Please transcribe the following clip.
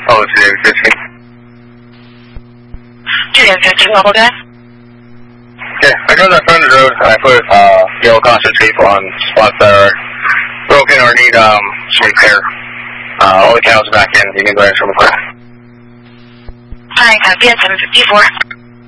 Oh, it's 215, level guy. Okay, I drove that front of the road and I put yellow constant tape on spots that are broken or need some repair. All the cows are back in. You can go ahead from the car. Hi, copy at 754.